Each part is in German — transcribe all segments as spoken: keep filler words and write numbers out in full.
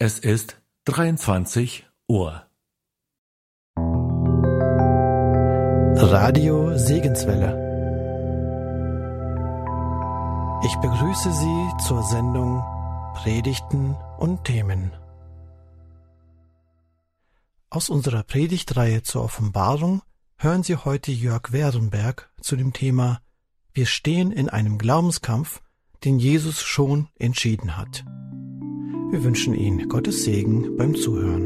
Es ist dreiundzwanzig Uhr. Radio Segenswelle. Ich begrüße Sie zur Sendung Predigten und Themen. Aus unserer Predigtreihe zur Offenbarung hören Sie heute Jörg Werenberg zu dem Thema Wir stehen in einem Glaubenskampf, den Jesus schon entschieden hat. Wir wünschen Ihnen Gottes Segen beim Zuhören.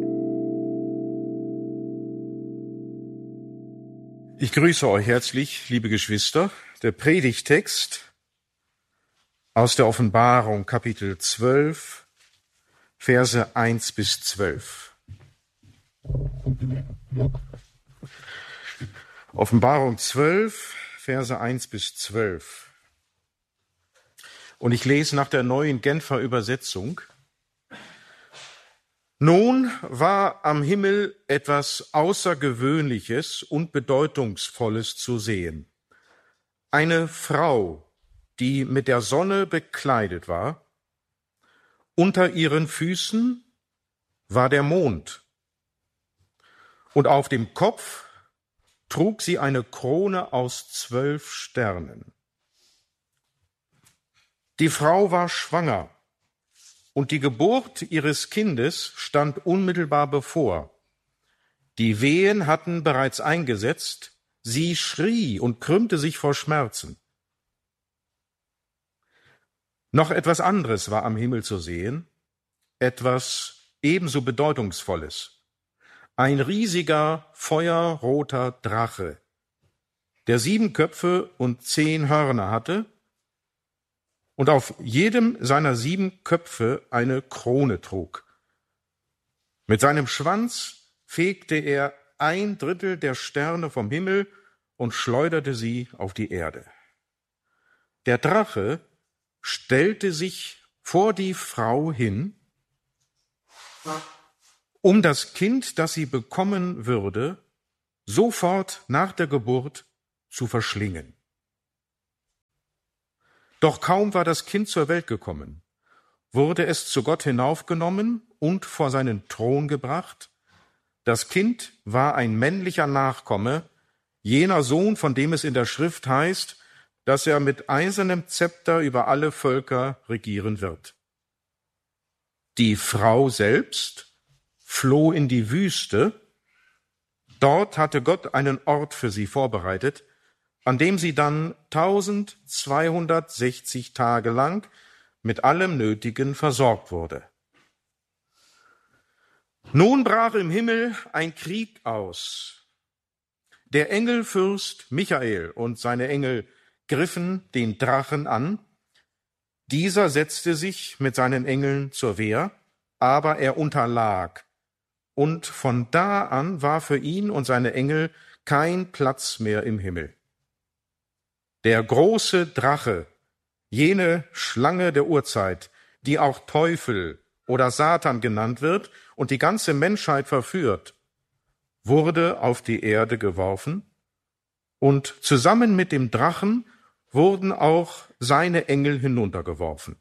Ich grüße euch herzlich, liebe Geschwister. Der Predigttext aus der Offenbarung, Kapitel zwölf, Verse eins bis zwölf. Offenbarung zwölf, Verse eins bis zwölf. Und ich lese nach der neuen Genfer Übersetzung. Nun war am Himmel etwas Außergewöhnliches und Bedeutungsvolles zu sehen. Eine Frau, die mit der Sonne bekleidet war. Unter ihren Füßen war der Mond. Und auf dem Kopf trug sie eine Krone aus zwölf Sternen. Die Frau war schwanger. Und die Geburt ihres Kindes stand unmittelbar bevor. Die Wehen hatten bereits eingesetzt. Sie schrie und krümmte sich vor Schmerzen. Noch etwas anderes war am Himmel zu sehen, etwas ebenso Bedeutungsvolles. Ein riesiger, feuerroter Drache, der sieben Köpfe und zehn Hörner hatte und auf jedem seiner sieben Köpfe eine Krone trug. Mit seinem Schwanz fegte er ein Drittel der Sterne vom Himmel und schleuderte sie auf die Erde. Der Drache stellte sich vor die Frau hin, um das Kind, das sie bekommen würde, sofort nach der Geburt zu verschlingen. Doch kaum war das Kind zur Welt gekommen, wurde es zu Gott hinaufgenommen und vor seinen Thron gebracht. Das Kind war ein männlicher Nachkomme, jener Sohn, von dem es in der Schrift heißt, dass er mit eisernem Zepter über alle Völker regieren wird. Die Frau selbst floh in die Wüste. Dort hatte Gott einen Ort für sie vorbereitet, an dem sie dann tausendzweihundertsechzig Tage lang mit allem Nötigen versorgt wurde. Nun brach im Himmel ein Krieg aus. Der Engelfürst Michael und seine Engel griffen den Drachen an. Dieser setzte sich mit seinen Engeln zur Wehr, aber er unterlag. Und von da an war für ihn und seine Engel kein Platz mehr im Himmel. Der große Drache, jene Schlange der Urzeit, die auch Teufel oder Satan genannt wird und die ganze Menschheit verführt, wurde auf die Erde geworfen, und zusammen mit dem Drachen wurden auch seine Engel hinuntergeworfen.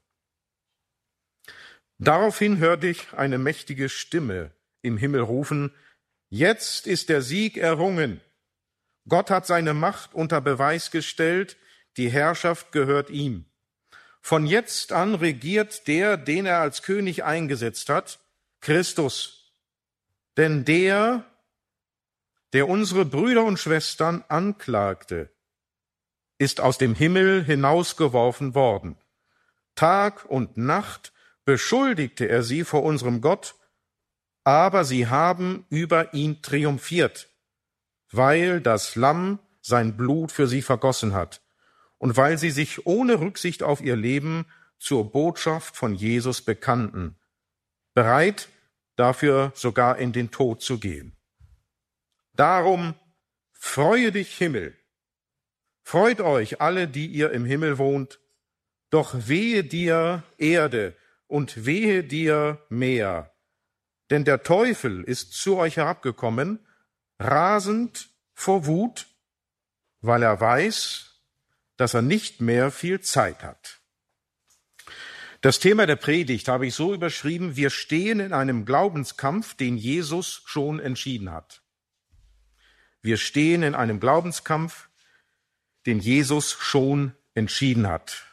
Daraufhin hörte ich eine mächtige Stimme im Himmel rufen: Jetzt ist der Sieg errungen. Gott hat seine Macht unter Beweis gestellt, die Herrschaft gehört ihm. Von jetzt an regiert der, den er als König eingesetzt hat, Christus. Denn der, der unsere Brüder und Schwestern anklagte, ist aus dem Himmel hinausgeworfen worden. Tag und Nacht beschuldigte er sie vor unserem Gott, aber sie haben über ihn triumphiert, weil das Lamm sein Blut für sie vergossen hat und weil sie sich ohne Rücksicht auf ihr Leben zur Botschaft von Jesus bekannten, bereit, dafür sogar in den Tod zu gehen. Darum freue dich, Himmel, freut euch alle, die ihr im Himmel wohnt, doch wehe dir, Erde, und wehe dir, Meer, denn der Teufel ist zu euch herabgekommen, rasend vor Wut, weil er weiß, dass er nicht mehr viel Zeit hat. Das Thema der Predigt habe ich so überschrieben: Wir stehen in einem Glaubenskampf, den Jesus schon entschieden hat. Wir stehen in einem Glaubenskampf, den Jesus schon entschieden hat.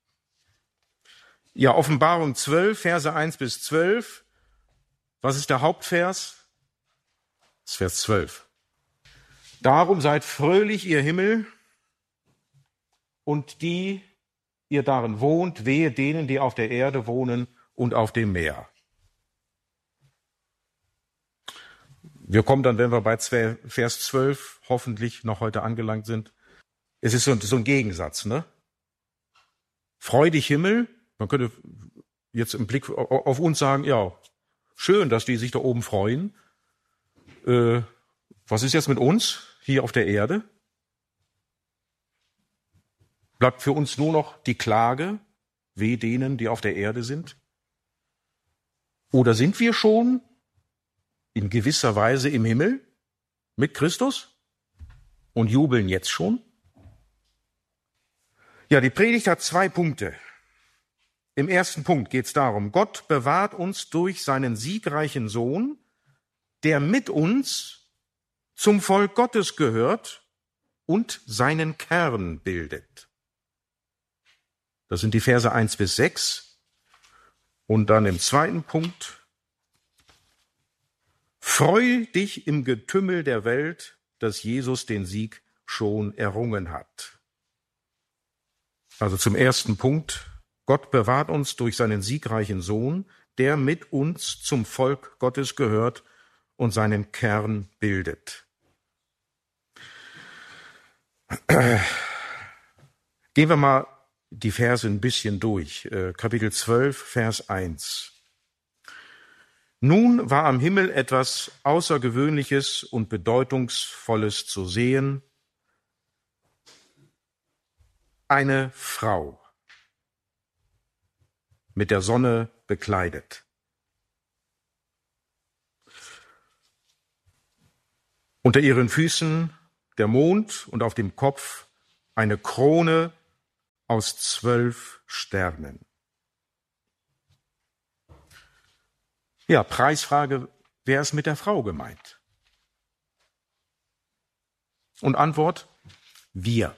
Ja, Offenbarung zwölf, Verse eins bis zwölf. Was ist der Hauptvers? Das ist Vers zwölf. Darum seid fröhlich, ihr Himmel, und die, ihr darin wohnt, wehe denen, die auf der Erde wohnen und auf dem Meer. Wir kommen dann, wenn wir bei Vers zwölf hoffentlich noch heute angelangt sind. Es ist so ein, so ein Gegensatz, ne? Freu dich, Himmel. Man könnte jetzt im Blick auf uns sagen, ja, schön, dass die sich da oben freuen. Äh, was ist jetzt mit uns hier auf der Erde? Bleibt für uns nur noch die Klage, weh denen, die auf der Erde sind? Oder sind wir schon in gewisser Weise im Himmel mit Christus und jubeln jetzt schon? Ja, die Predigt hat zwei Punkte. Im ersten Punkt geht es darum, Gott bewahrt uns durch seinen siegreichen Sohn, der mit uns zum Volk Gottes gehört und seinen Kern bildet. Das sind die Verse eins bis sechs. Und dann im zweiten Punkt: Freu dich im Getümmel der Welt, dass Jesus den Sieg schon errungen hat. Also zum ersten Punkt: Gott bewahrt uns durch seinen siegreichen Sohn, der mit uns zum Volk Gottes gehört und seinen Kern bildet. Gehen wir mal die Verse ein bisschen durch. Kapitel zwölf, Vers eins. Nun war am Himmel etwas Außergewöhnliches und Bedeutungsvolles zu sehen. Eine Frau, mit der Sonne bekleidet. Unter ihren Füßen der Mond und auf dem Kopf eine Krone aus zwölf Sternen. Ja, Preisfrage, wer ist mit der Frau gemeint? Und Antwort: wir.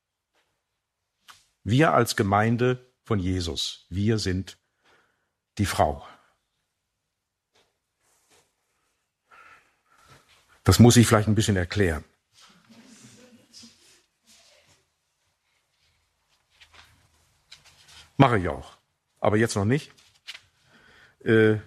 Wir als Gemeinde von Jesus. Wir sind die Frau. Das muss ich vielleicht ein bisschen erklären. Mache ich auch, aber jetzt noch nicht. Äh,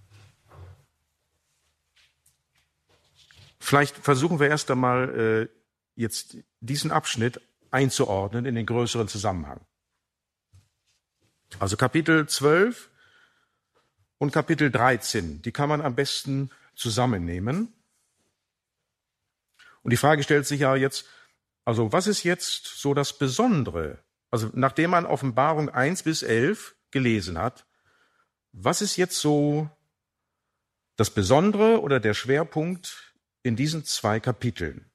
vielleicht versuchen wir erst einmal äh, jetzt diesen Abschnitt einzuordnen in den größeren Zusammenhang. Also Kapitel zwölf und Kapitel dreizehn, die kann man am besten zusammennehmen. Und die Frage stellt sich ja jetzt, also was ist jetzt so das Besondere? Also nachdem man Offenbarung eins bis elf gelesen hat, was ist jetzt so das Besondere oder der Schwerpunkt in diesen zwei Kapiteln?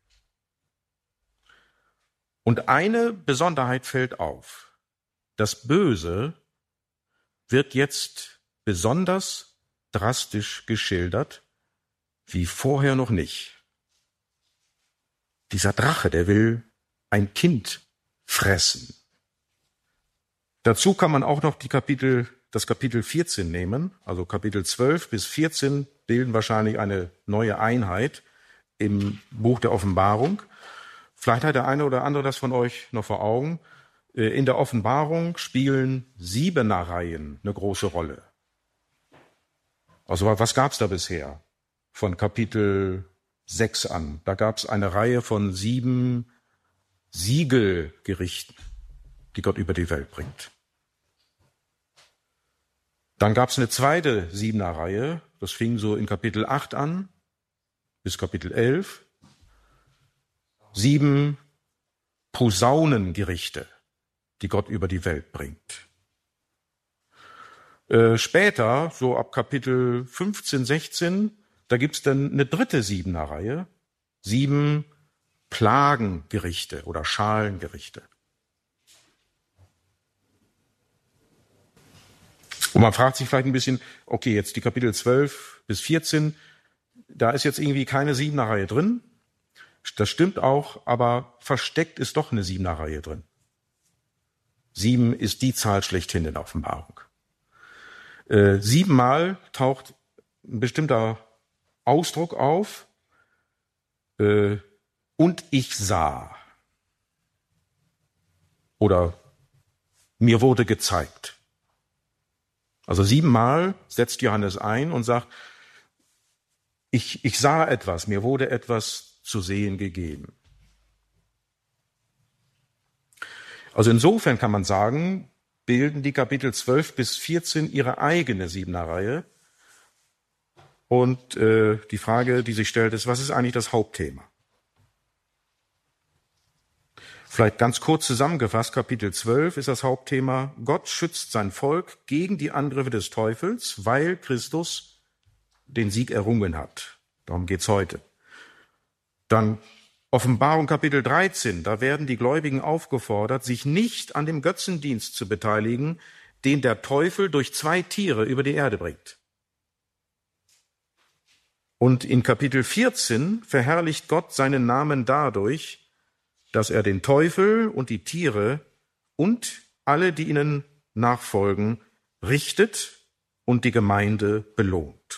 Und eine Besonderheit fällt auf. Das Böse wird jetzt besonders drastisch geschildert, wie vorher noch nicht. Dieser Drache, der will ein Kind fressen. Dazu kann man auch noch die Kapitel, das Kapitel vierzehn nehmen, also Kapitel zwölf bis vierzehn bilden wahrscheinlich eine neue Einheit im Buch der Offenbarung. Vielleicht hat der eine oder andere das von euch noch vor Augen. In der Offenbarung spielen Siebener-Reihen eine große Rolle. Also was gab es da bisher? Von Kapitel sechs an. Da gab es eine Reihe von sieben Siegelgerichten, die Gott über die Welt bringt. Dann gab es eine zweite Siebener-Reihe. Das fing so in Kapitel acht an bis Kapitel elf. Sieben Posaunengerichte, die Gott über die Welt bringt. Äh, später, so ab Kapitel fünfzehn, sechzehn, da gibt's dann eine dritte Siebener-Reihe. Sieben Plagengerichte oder Schalengerichte. Und man fragt sich vielleicht ein bisschen, okay, jetzt die Kapitel zwölf bis vierzehn, da ist jetzt irgendwie keine Siebener-Reihe drin. Das stimmt auch, aber versteckt ist doch eine Siebener-Reihe drin. Sieben ist die Zahl schlechthin in der Offenbarung. Äh, siebenmal taucht ein bestimmter Ausdruck auf, äh, und ich sah. Oder mir wurde gezeigt. Also siebenmal setzt Johannes ein und sagt, ich, ich sah etwas, mir wurde etwas zu sehen gegeben. Also insofern kann man sagen, bilden die Kapitel zwölf bis vierzehn ihre eigene Siebener-Reihe. Und äh, die Frage, die sich stellt, ist, was ist eigentlich das Hauptthema? Vielleicht ganz kurz zusammengefasst, Kapitel zwölf ist das Hauptthema, Gott schützt sein Volk gegen die Angriffe des Teufels, weil Christus den Sieg errungen hat. Darum geht's heute. Dann Offenbarung Kapitel dreizehn, da werden die Gläubigen aufgefordert, sich nicht an dem Götzendienst zu beteiligen, den der Teufel durch zwei Tiere über die Erde bringt. Und in Kapitel vierzehn verherrlicht Gott seinen Namen dadurch, dass er den Teufel und die Tiere und alle, die ihnen nachfolgen, richtet und die Gemeinde belohnt.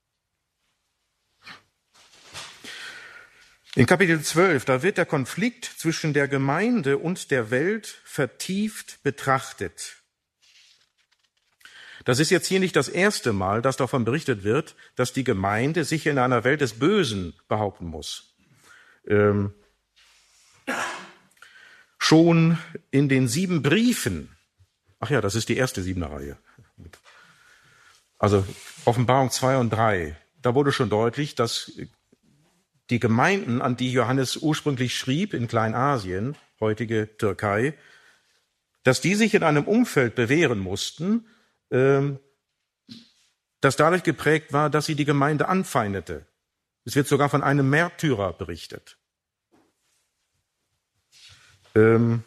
In Kapitel zwölf, da wird der Konflikt zwischen der Gemeinde und der Welt vertieft betrachtet. Das ist jetzt hier nicht das erste Mal, dass davon berichtet wird, dass die Gemeinde sich in einer Welt des Bösen behaupten muss. Ähm, schon in den sieben Briefen, ach ja, das ist die erste Siebener-Reihe, also Offenbarung zwei und drei, da wurde schon deutlich, dass die Gemeinden, an die Johannes ursprünglich schrieb in Kleinasien, heutige Türkei, dass die sich in einem Umfeld bewähren mussten, das dadurch geprägt war, dass sie die Gemeinde anfeindete. Es wird sogar von einem Märtyrer berichtet. Ähm,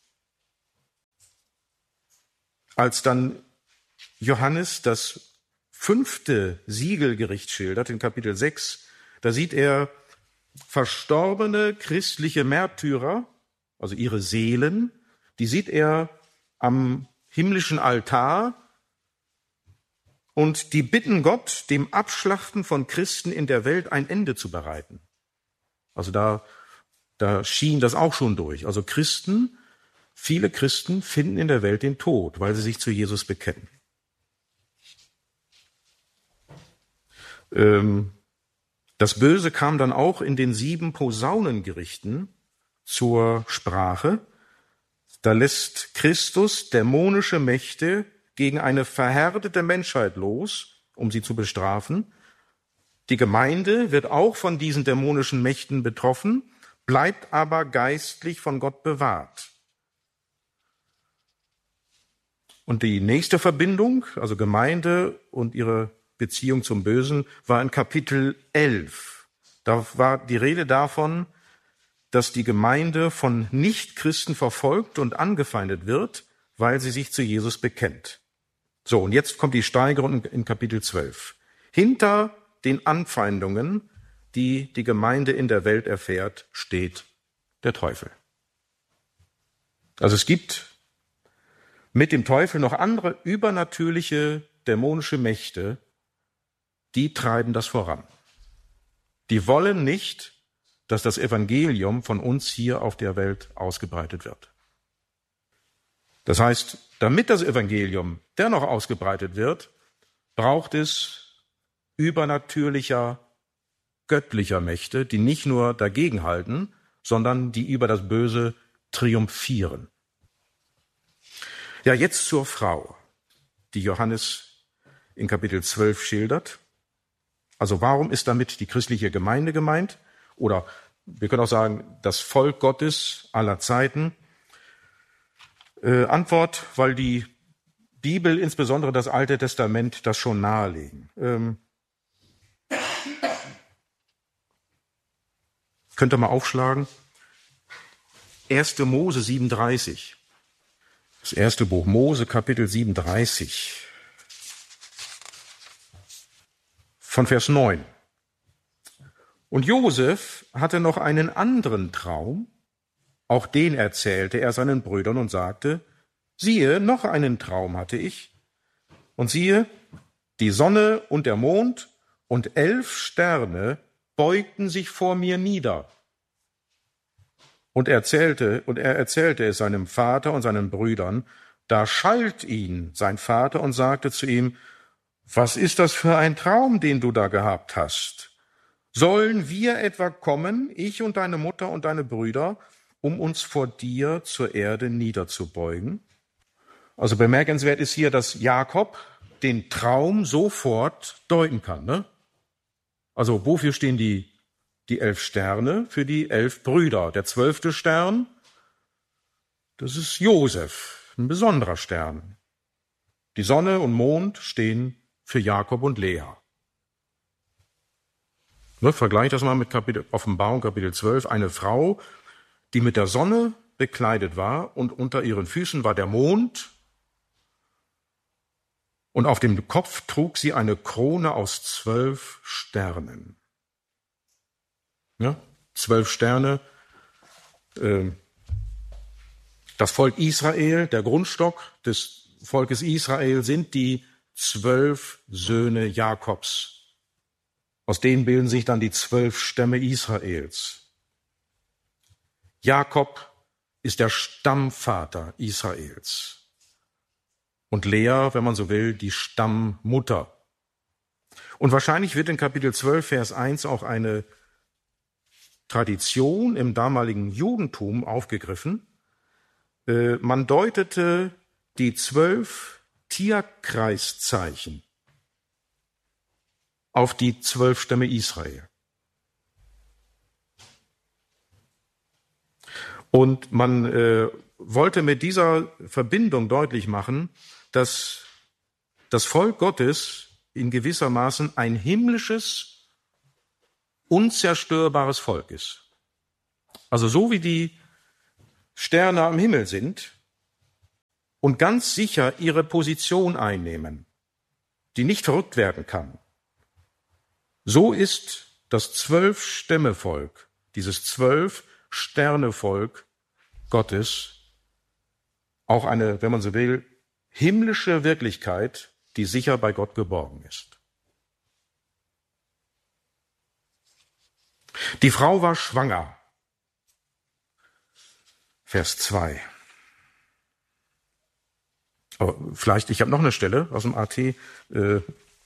als dann Johannes das fünfte Siegelgericht schildert, in Kapitel sechs, da sieht er verstorbene christliche Märtyrer, also ihre Seelen, die sieht er am himmlischen Altar und die bitten Gott, dem Abschlachten von Christen in der Welt ein Ende zu bereiten. Also da, da schien das auch schon durch. Also Christen, viele Christen finden in der Welt den Tod, weil sie sich zu Jesus bekennen. Ähm, Das Böse kam dann auch in den sieben Posaunengerichten zur Sprache. Da lässt Christus dämonische Mächte gegen eine verhärtete Menschheit los, um sie zu bestrafen. Die Gemeinde wird auch von diesen dämonischen Mächten betroffen, bleibt aber geistlich von Gott bewahrt. Und die nächste Verbindung, also Gemeinde und ihre Beziehung zum Bösen, war in Kapitel elf. Da war die Rede davon, dass die Gemeinde von Nichtchristen verfolgt und angefeindet wird, weil sie sich zu Jesus bekennt. So, und jetzt kommt die Steigerung in Kapitel zwölf. Hinter den Anfeindungen, die die Gemeinde in der Welt erfährt, steht der Teufel. Also es gibt mit dem Teufel noch andere übernatürliche dämonische Mächte, die treiben das voran. Die wollen nicht, dass das Evangelium von uns hier auf der Welt ausgebreitet wird. Das heißt, damit das Evangelium dennoch ausgebreitet wird, braucht es übernatürlicher, göttlicher Mächte, die nicht nur dagegenhalten, sondern die über das Böse triumphieren. Ja, jetzt zur Frau, die Johannes in Kapitel zwölf schildert. Also warum ist damit die christliche Gemeinde gemeint? Oder wir können auch sagen, das Volk Gottes aller Zeiten. Äh, Antwort, weil die Bibel, insbesondere das Alte Testament, das schon nahelegen. Ähm, könnt ihr mal aufschlagen? erste Mose siebenunddreißig. Das erste Buch Mose, Kapitel siebenunddreißig. von Vers neun. Und Josef hatte noch einen anderen Traum, auch den erzählte er seinen Brüdern und sagte, siehe, noch einen Traum hatte ich, und siehe, die Sonne und der Mond und elf Sterne beugten sich vor mir nieder. Und er erzählte, und er erzählte es seinem Vater und seinen Brüdern, da schalt ihn sein Vater und sagte zu ihm, was ist das für ein Traum, den du da gehabt hast? Sollen wir etwa kommen, ich und deine Mutter und deine Brüder, um uns vor dir zur Erde niederzubeugen? Also bemerkenswert ist hier, dass Jakob den Traum sofort deuten kann. Ne? Also wofür stehen die, die elf Sterne? Für die elf Brüder. Der zwölfte Stern, das ist Josef, ein besonderer Stern. Die Sonne und Mond stehen für Jakob und Lea. Ne, vergleich das mal mit Kapitel, Offenbarung, Kapitel zwölf. Eine Frau, die mit der Sonne bekleidet war und unter ihren Füßen war der Mond und auf dem Kopf trug sie eine Krone aus zwölf Sternen. Ja, zwölf Sterne, äh, das Volk Israel, der Grundstock des Volkes Israel sind die zwölf Söhne Jakobs. Aus denen bilden sich dann die zwölf Stämme Israels. Jakob ist der Stammvater Israels. Und Lea, wenn man so will, die Stammmutter. Und wahrscheinlich wird in Kapitel zwölf, Vers eins auch eine Tradition im damaligen Judentum aufgegriffen. Äh, man deutete die zwölf Tierkreiszeichen auf die zwölf Stämme Israel. Und man äh, wollte mit dieser Verbindung deutlich machen, dass das Volk Gottes in gewissermaßen ein himmlisches, unzerstörbares Volk ist. Also so wie die Sterne am Himmel sind und ganz sicher ihre Position einnehmen, die nicht verrückt werden kann, so ist das Zwölf-Stämme-Volk, dieses Zwölf-Sterne-Volk Gottes, auch eine, wenn man so will, himmlische Wirklichkeit, die sicher bei Gott geborgen ist. Die Frau war schwanger. Vers zwei. Aber vielleicht, ich habe noch eine Stelle aus dem A T, äh,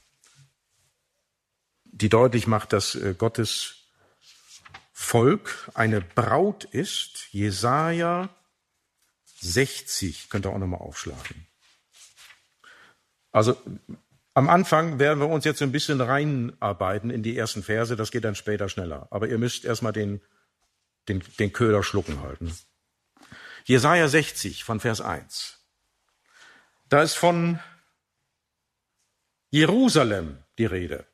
die deutlich macht, dass äh, Gottes Volk eine Braut ist. Jesaja sechzig, könnt ihr auch nochmal aufschlagen. Also am Anfang werden wir uns jetzt ein bisschen reinarbeiten in die ersten Verse, das geht dann später schneller. Aber ihr müsst erstmal den, den, den Köder schlucken halten. Jesaja sechzig von Vers eins. Da ist von Jerusalem die Rede.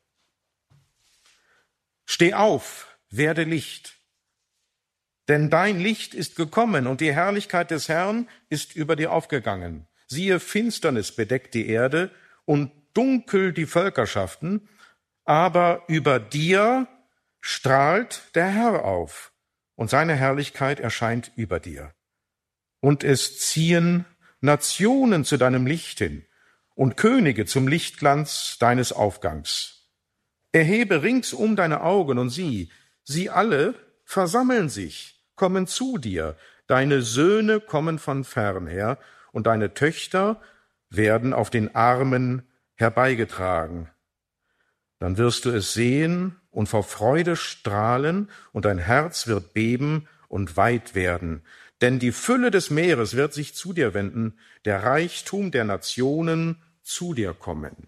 Steh auf, werde Licht, denn dein Licht ist gekommen und die Herrlichkeit des Herrn ist über dir aufgegangen. Siehe, Finsternis bedeckt die Erde und dunkel die Völkerschaften, aber über dir strahlt der Herr auf und seine Herrlichkeit erscheint über dir. Und es ziehen Nationen zu deinem Licht hin und Könige zum Lichtglanz deines Aufgangs. Erhebe ringsum deine Augen und sieh, sie alle versammeln sich, kommen zu dir. Deine Söhne kommen von fern her und deine Töchter werden auf den Armen herbeigetragen. Dann wirst du es sehen und vor Freude strahlen und dein Herz wird beben und weit werden. Denn die Fülle des Meeres wird sich zu dir wenden, der Reichtum der Nationen zu dir kommen.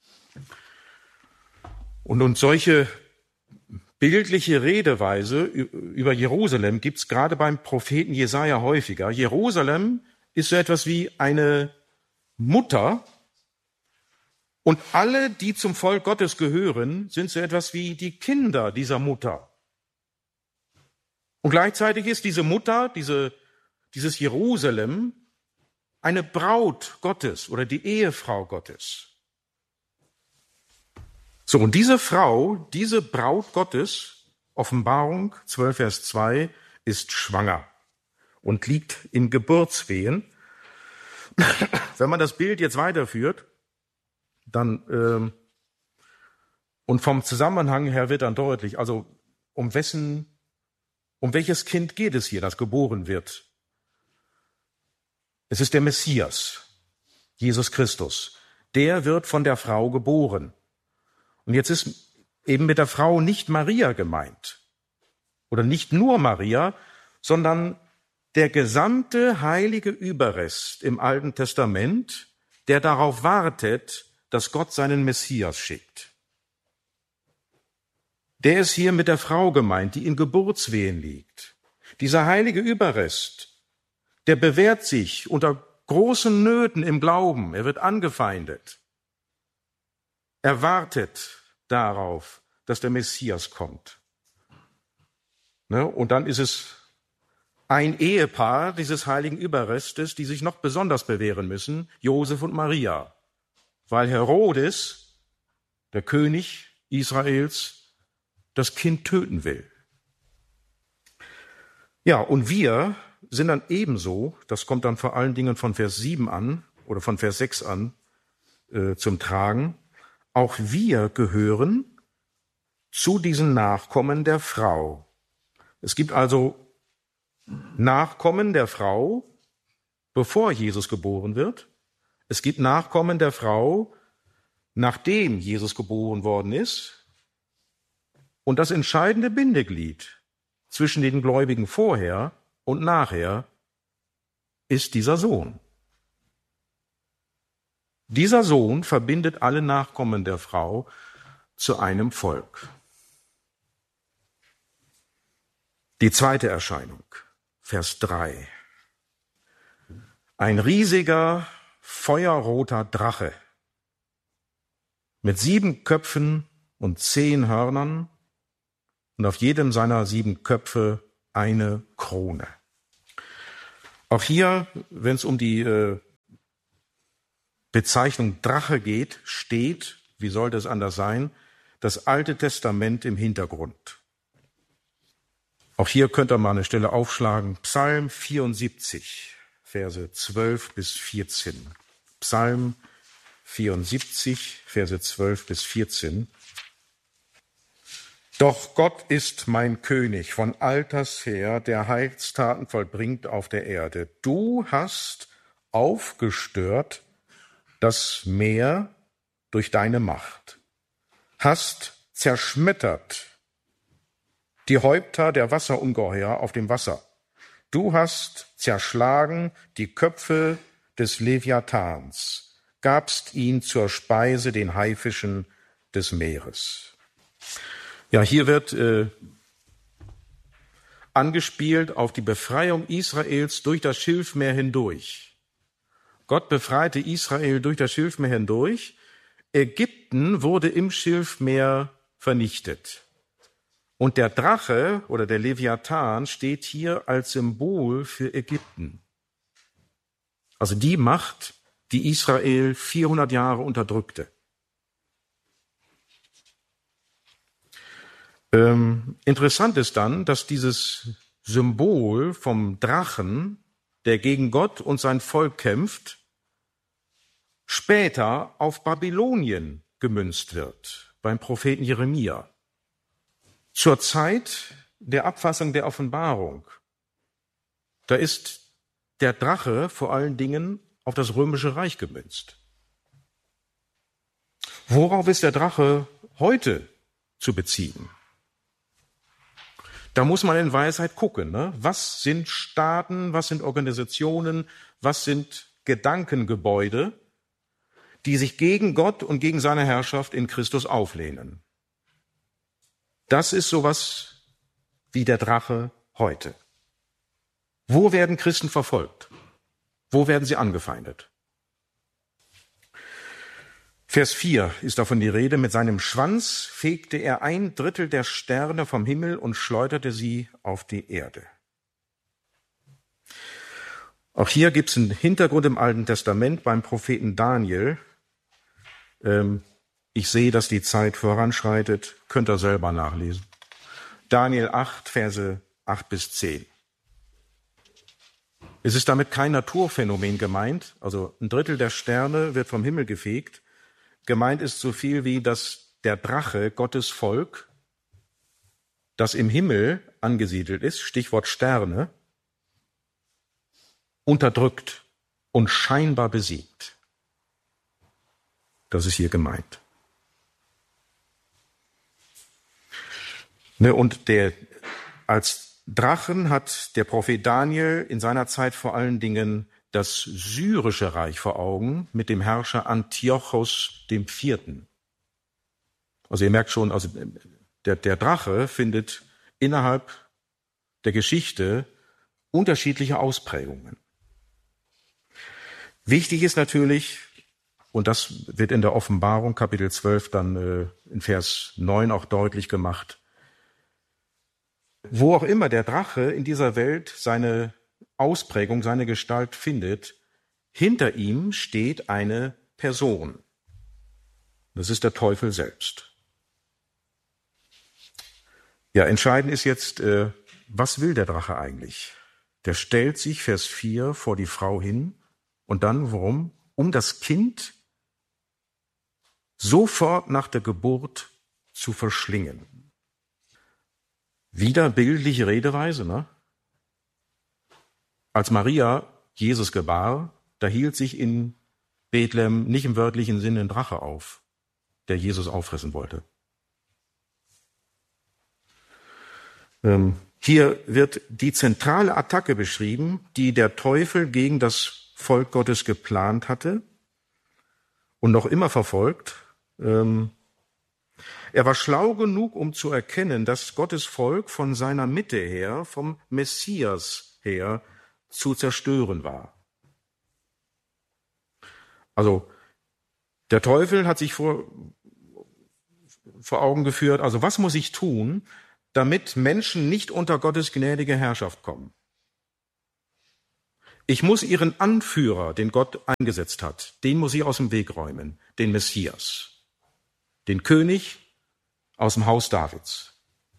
Und, und solche bildliche Redeweise über Jerusalem gibt es gerade beim Propheten Jesaja häufiger. Jerusalem ist so etwas wie eine Mutter und alle, die zum Volk Gottes gehören, sind so etwas wie die Kinder dieser Mutter. Und gleichzeitig ist diese Mutter, diese, dieses Jerusalem, eine Braut Gottes oder die Ehefrau Gottes. So, und diese Frau, diese Braut Gottes, Offenbarung zwölf, Vers zwei, ist schwanger und liegt in Geburtswehen. Wenn man das Bild jetzt weiterführt, dann ähm, und vom Zusammenhang her wird dann deutlich, also um wessen, um welches Kind geht es hier, das geboren wird? Es ist der Messias, Jesus Christus. Der wird von der Frau geboren. Und jetzt ist eben mit der Frau nicht Maria gemeint. Oder nicht nur Maria, sondern der gesamte heilige Überrest im Alten Testament, der darauf wartet, dass Gott seinen Messias schickt. Der ist hier mit der Frau gemeint, die in Geburtswehen liegt. Dieser heilige Überrest, der bewährt sich unter großen Nöten im Glauben. Er wird angefeindet. Er wartet darauf, dass der Messias kommt. Ne? Und dann ist es ein Ehepaar dieses heiligen Überrestes, die sich noch besonders bewähren müssen, Josef und Maria, weil Herodes, der König Israels, das Kind töten will. Ja, und wir sind dann ebenso, das kommt dann vor allen Dingen von Vers sieben an oder von Vers sechs an äh, zum Tragen, auch wir gehören zu diesen Nachkommen der Frau. Es gibt also Nachkommen der Frau, bevor Jesus geboren wird. Es gibt Nachkommen der Frau, nachdem Jesus geboren worden ist. Und das entscheidende Bindeglied zwischen den Gläubigen vorher und nachher ist dieser Sohn. Dieser Sohn verbindet alle Nachkommen der Frau zu einem Volk. Die zweite Erscheinung, Vers drei. Ein riesiger, feuerroter Drache mit sieben Köpfen und zehn Hörnern und auf jedem seiner sieben Köpfe eine Krone. Auch hier, wenn es um die äh, Bezeichnung Drache geht, steht, wie sollte es anders sein, das Alte Testament im Hintergrund. Auch hier könnt ihr mal eine Stelle aufschlagen. Psalm vierundsiebzig, Verse zwölf bis vierzehn. Psalm vierundsiebzig, Verse zwölf bis vierzehn. Doch Gott ist mein König von alters her, der Heilstaten vollbringt auf der Erde. Du hast aufgestört das Meer durch deine Macht, hast zerschmettert die Häupter der Wasserungeheuer auf dem Wasser. Du hast zerschlagen die Köpfe des Leviathans, gabst ihn zur Speise den Haifischen des Meeres. Ja, hier wird äh, angespielt auf die Befreiung Israels durch das Schilfmeer hindurch. Gott befreite Israel durch das Schilfmeer hindurch. Ägypten wurde im Schilfmeer vernichtet. Und der Drache oder der Leviathan steht hier als Symbol für Ägypten. Also die Macht, die Israel vierhundert Jahre unterdrückte. Ähm, interessant ist dann, dass dieses Symbol vom Drachen, der gegen Gott und sein Volk kämpft, später auf Babylonien gemünzt wird, beim Propheten Jeremia. Zur Zeit der Abfassung der Offenbarung, da ist der Drache vor allen Dingen auf das Römische Reich gemünzt. Worauf ist der Drache heute zu beziehen? Da muss man in Weisheit gucken, ne? Was sind Staaten, was sind Organisationen, was sind Gedankengebäude, die sich gegen Gott und gegen seine Herrschaft in Christus auflehnen. Das ist sowas wie der Drache heute. Wo werden Christen verfolgt? Wo werden sie angefeindet? Vers vier ist davon die Rede. Mit seinem Schwanz fegte er ein Drittel der Sterne vom Himmel und schleuderte sie auf die Erde. Auch hier gibt es einen Hintergrund im Alten Testament beim Propheten Daniel. Ähm, Ich sehe, dass die Zeit voranschreitet. Könnt ihr selber nachlesen. Daniel acht, Verse acht bis zehn. Es ist damit kein Naturphänomen gemeint. Also ein Drittel der Sterne wird vom Himmel gefegt. Gemeint ist so viel wie, dass der Drache, Gottes Volk, das im Himmel angesiedelt ist, Stichwort Sterne, unterdrückt und scheinbar besiegt. Das ist hier gemeint. Ne, und der, als Drachen hat der Prophet Daniel in seiner Zeit vor allen Dingen das syrische Reich vor Augen mit dem Herrscher Antiochos dem Vierten. Also ihr merkt schon, also der, der Drache findet innerhalb der Geschichte unterschiedliche Ausprägungen. Wichtig ist natürlich, und das wird in der Offenbarung Kapitel zwölf dann äh, in Vers neun auch deutlich gemacht, wo auch immer der Drache in dieser Welt seine Ausprägung, seine Gestalt findet, hinter ihm steht eine Person. Das ist der Teufel selbst. Ja, entscheidend ist jetzt, äh, was will der Drache eigentlich? Der stellt sich, Vers vier, vor die Frau hin und dann, warum? Um das Kind sofort nach der Geburt zu verschlingen. Wieder bildliche Redeweise, ne? Als Maria Jesus gebar, da hielt sich in Bethlehem nicht im wörtlichen Sinne ein Drache auf, der Jesus auffressen wollte. Ähm, hier wird die zentrale Attacke beschrieben, die der Teufel gegen das Volk Gottes geplant hatte und noch immer verfolgt. Ähm, Er war schlau genug, um zu erkennen, dass Gottes Volk von seiner Mitte her, vom Messias her, zu zerstören war. Also der Teufel hat sich vor, vor Augen geführt, also was muss ich tun, damit Menschen nicht unter Gottes gnädige Herrschaft kommen? Ich muss ihren Anführer, den Gott eingesetzt hat, den muss ich aus dem Weg räumen, den Messias, den König aus dem Haus Davids.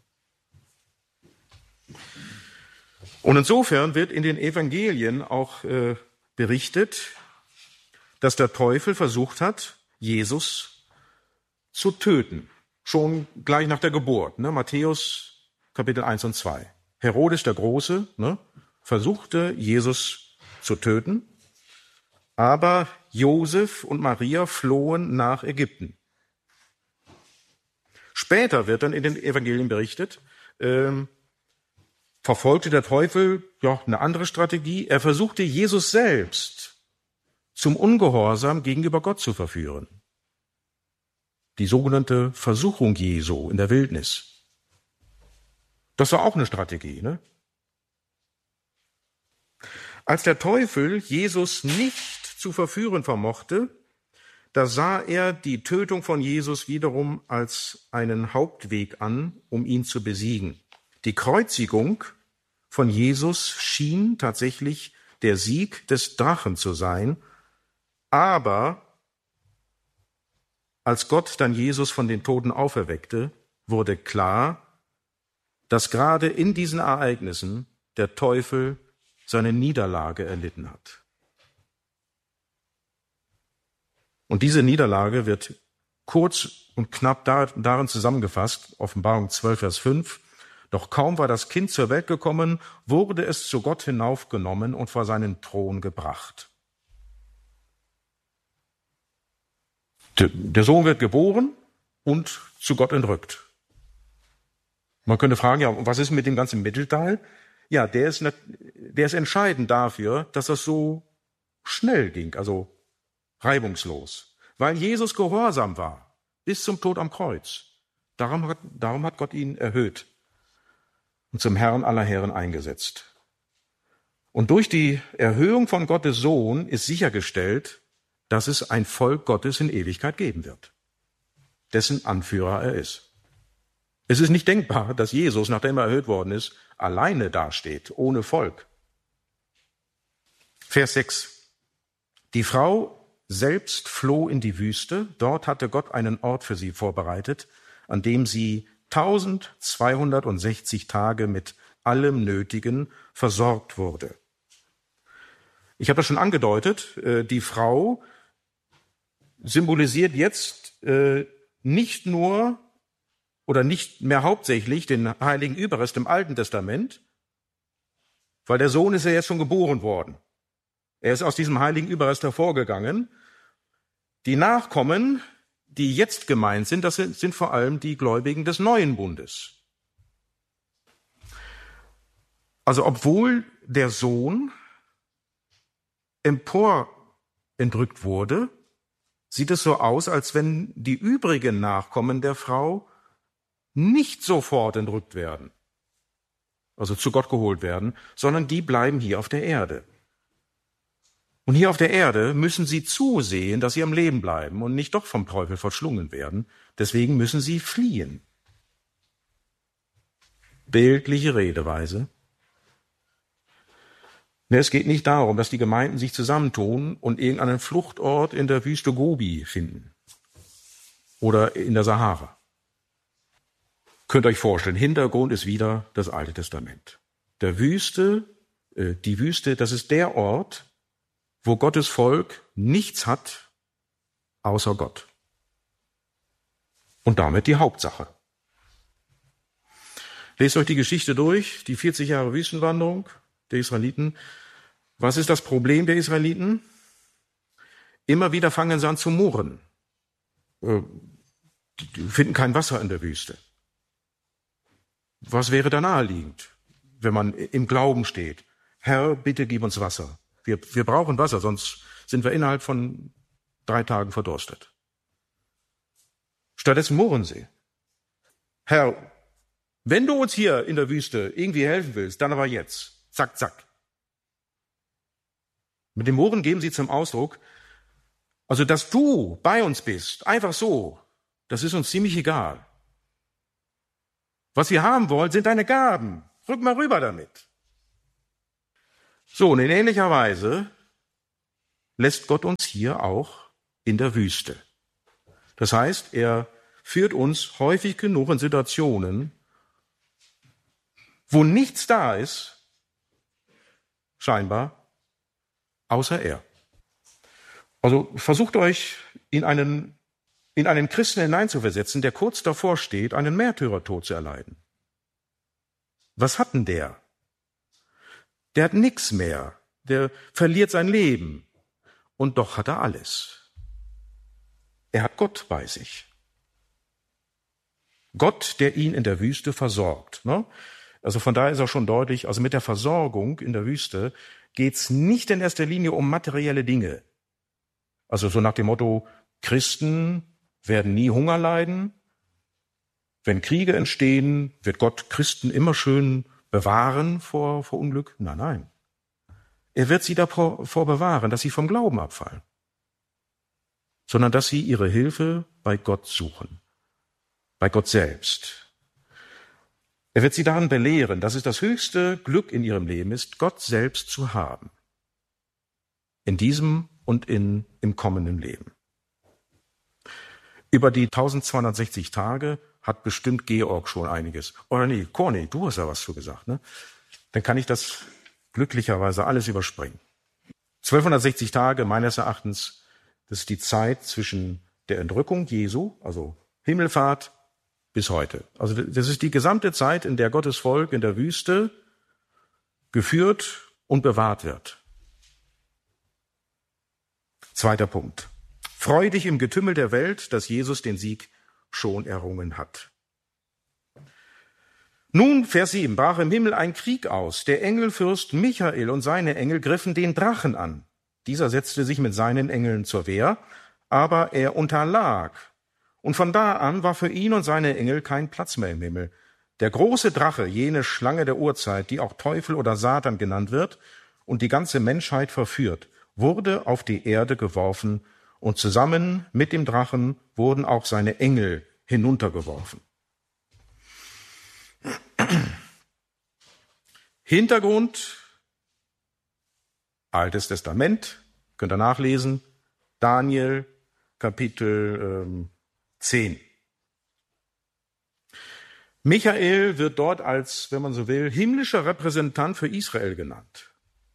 Und insofern wird in den Evangelien auch äh, berichtet, dass der Teufel versucht hat, Jesus zu töten. Schon gleich nach der Geburt. Ne? Matthäus Kapitel eins und zwei. Herodes der Große ne, versuchte, Jesus zu töten, aber Josef und Maria flohen nach Ägypten. Später wird dann in den Evangelien berichtet, ähm, verfolgte der Teufel ja eine andere Strategie. Er versuchte Jesus selbst zum Ungehorsam gegenüber Gott zu verführen. Die sogenannte Versuchung Jesu in der Wildnis. Das war auch eine Strategie, ne? Als der Teufel Jesus nicht zu verführen vermochte, da sah er die Tötung von Jesus wiederum als einen Hauptweg an, um ihn zu besiegen. Die Kreuzigung von Jesus schien tatsächlich der Sieg des Drachen zu sein, aber als Gott dann Jesus von den Toten auferweckte, wurde klar, dass gerade in diesen Ereignissen der Teufel seine Niederlage erlitten hat. Und diese Niederlage wird kurz und knapp darin zusammengefasst, Offenbarung zwölf, Vers fünf. Doch kaum war das Kind zur Welt gekommen, wurde es zu Gott hinaufgenommen und vor seinen Thron gebracht. Der Sohn wird geboren und zu Gott entrückt. Man könnte fragen, ja, was ist mit dem ganzen Mittelteil? Ja, der ist, nicht, der ist entscheidend dafür, dass das so schnell ging, also reibungslos. Weil Jesus gehorsam war, bis zum Tod am Kreuz. Darum hat, darum hat Gott ihn erhöht und zum Herrn aller Herren eingesetzt. Und durch die Erhöhung von Gottes Sohn ist sichergestellt, dass es ein Volk Gottes in Ewigkeit geben wird, dessen Anführer er ist. Es ist nicht denkbar, dass Jesus, nachdem er erhöht worden ist, alleine dasteht, ohne Volk. Vers sechs. Die Frau selbst floh in die Wüste. Dort hatte Gott einen Ort für sie vorbereitet, an dem sie eintausendzweihundertsechzig Tage mit allem Nötigen versorgt wurde. Ich habe das schon angedeutet, die Frau symbolisiert jetzt nicht nur oder nicht mehr hauptsächlich den heiligen Überrest im Alten Testament, weil der Sohn ist ja jetzt schon geboren worden. Er ist aus diesem heiligen Überrest hervorgegangen. Die Nachkommen, die jetzt gemeint sind, das sind, sind vor allem die Gläubigen des neuen Bundes. Also obwohl der Sohn emporentrückt wurde, sieht es so aus, als wenn die übrigen Nachkommen der Frau nicht sofort entrückt werden, also zu Gott geholt werden, sondern die bleiben hier auf der Erde. Und hier auf der Erde müssen sie zusehen, dass sie am Leben bleiben und nicht doch vom Teufel verschlungen werden. Deswegen müssen sie fliehen. Bildliche Redeweise. Es geht nicht darum, dass die Gemeinden sich zusammentun und irgendeinen Fluchtort in der Wüste Gobi finden oder in der Sahara. Könnt ihr euch vorstellen, Hintergrund ist wieder das Alte Testament. Der Wüste, äh, die Wüste, das ist der Ort, wo Gottes Volk nichts hat außer Gott. Und damit die Hauptsache. Lest euch die Geschichte durch, die vierzig Jahre Wüstenwanderung der Israeliten. Was ist das Problem der Israeliten? Immer wieder fangen sie an zu murren. Die finden kein Wasser in der Wüste. Was wäre da naheliegend, wenn man im Glauben steht? Herr, bitte gib uns Wasser. Wir, wir brauchen Wasser, sonst sind wir innerhalb von drei Tagen verdurstet. Stattdessen murren sie. Herr, wenn du uns hier in der Wüste irgendwie helfen willst, dann aber jetzt. Zack, zack. Mit dem Murren geben sie zum Ausdruck, also dass du bei uns bist, einfach so, das ist uns ziemlich egal. Was wir haben wollen, sind deine Gaben. Rück mal rüber damit. So, und in ähnlicher Weise lässt Gott uns hier auch in der Wüste. Das heißt, er führt uns häufig genug in Situationen, wo nichts da ist, scheinbar, außer er. Also versucht euch in einen, in einen Christen hineinzuversetzen, der kurz davor steht, einen Märtyrertod zu erleiden. Was hat denn der? Der hat nichts mehr. Der verliert sein Leben. Und doch hat er alles. Er hat Gott bei sich. Gott, der ihn in der Wüste versorgt. Ne? Also von daher ist auch schon deutlich, also mit der Versorgung in der Wüste geht's nicht in erster Linie um materielle Dinge. Also so nach dem Motto, Christen werden nie Hunger leiden. Wenn Kriege entstehen, wird Gott Christen immer schön bewahren vor, vor Unglück? Nein, nein. Er wird sie davor bewahren, dass sie vom Glauben abfallen, sondern dass sie ihre Hilfe bei Gott suchen, bei Gott selbst. Er wird sie daran belehren, dass es das höchste Glück in ihrem Leben ist, Gott selbst zu haben. In diesem und in, im kommenden Leben. Über die eintausendzweihundertsechzig Tage hat bestimmt Georg schon einiges. Oder nee, Corny, du hast ja was zu gesagt, ne? Dann kann ich das glücklicherweise alles überspringen. zwölfhundertsechzig Tage, meines Erachtens, das ist die Zeit zwischen der Entrückung Jesu, also Himmelfahrt, bis heute. Also das ist die gesamte Zeit, in der Gottes Volk in der Wüste geführt und bewahrt wird. Zweiter Punkt. Freu dich im Getümmel der Welt, dass Jesus den Sieg schon errungen hat. Nun, Vers sieben, brach im Himmel ein Krieg aus. Der Engelfürst Michael und seine Engel griffen den Drachen an. Dieser setzte sich mit seinen Engeln zur Wehr, aber er unterlag. Und von da an war für ihn und seine Engel kein Platz mehr im Himmel. Der große Drache, jene Schlange der Urzeit, die auch Teufel oder Satan genannt wird und die ganze Menschheit verführt, wurde auf die Erde geworfen und zusammen mit dem Drachen wurden auch seine Engel hinuntergeworfen. Hintergrund, Altes Testament, könnt ihr nachlesen, Daniel Kapitel ähm, zehn. Michael wird dort als, wenn man so will, himmlischer Repräsentant für Israel genannt.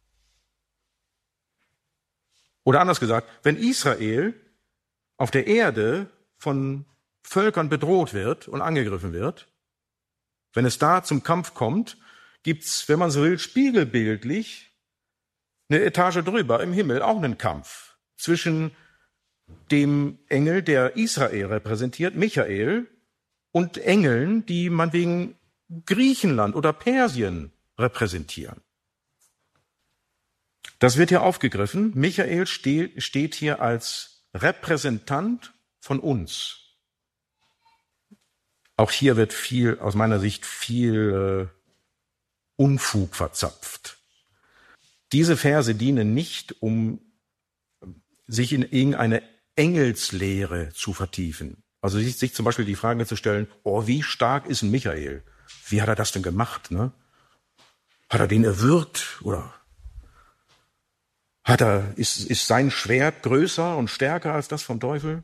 Oder anders gesagt, wenn Israel auf der Erde von Völkern bedroht wird und angegriffen wird, wenn es da zum Kampf kommt, gibt's, wenn man so will, spiegelbildlich eine Etage drüber im Himmel auch einen Kampf zwischen dem Engel, der Israel repräsentiert, Michael, und Engeln, die man wegen Griechenland oder Persien repräsentieren. Das wird hier aufgegriffen. Michael steht hier als Repräsentant von uns. Auch hier wird viel, aus meiner Sicht, viel äh, Unfug verzapft. Diese Verse dienen nicht, um sich in irgendeine Engelslehre zu vertiefen. Also sich, sich zum Beispiel die Frage zu stellen, oh, wie stark ist ein Michael? Wie hat er das denn gemacht? Ne? Hat er den erwürgt? Oder hat er, ist, ist sein Schwert größer und stärker als das vom Teufel?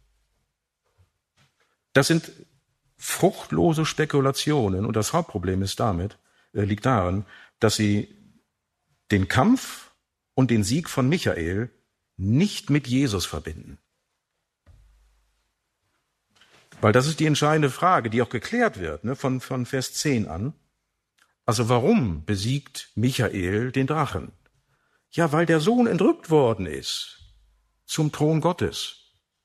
Das sind fruchtlose Spekulationen. Und das Hauptproblem ist damit, äh, liegt darin, dass sie den Kampf und den Sieg von Michael nicht mit Jesus verbinden. Weil das ist die entscheidende Frage, die auch geklärt wird, ne, von, von Vers zehn an. Also warum besiegt Michael den Drachen? Ja, weil der Sohn entrückt worden ist zum Thron Gottes.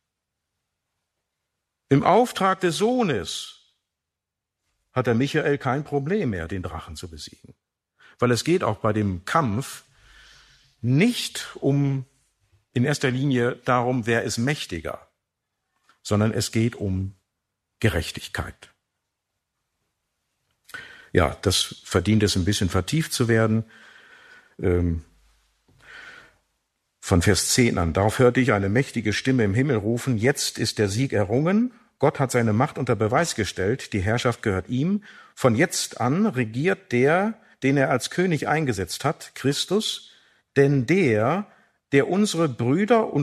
Im Auftrag des Sohnes hat der Michael kein Problem mehr, den Drachen zu besiegen. Weil es geht auch bei dem Kampf nicht um in erster Linie darum, wer ist mächtiger, sondern es geht um Gerechtigkeit. Ja, das verdient es ein bisschen vertieft zu werden. Ähm, von Vers zehn an. Darauf hörte ich eine mächtige Stimme im Himmel rufen, jetzt ist der Sieg errungen, Gott hat seine Macht unter Beweis gestellt, die Herrschaft gehört ihm. Von jetzt an regiert der, den er als König eingesetzt hat, Christus, denn der, der unsere Brüder und